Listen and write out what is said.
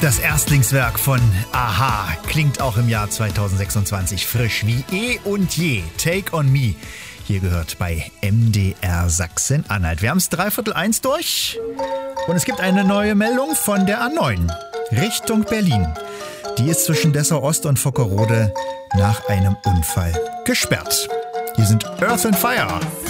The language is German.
Das Erstlingswerk von a-ha klingt auch im Jahr 2026 frisch wie eh und je. Take on Me. Hier gehört bei MDR Sachsen-Anhalt. Wir haben es 1:15 durch und es gibt eine neue Meldung von der A9 Richtung Berlin. Die ist zwischen Dessau Ost und Vockerode nach einem Unfall gesperrt. Hier sind Earth and Fire.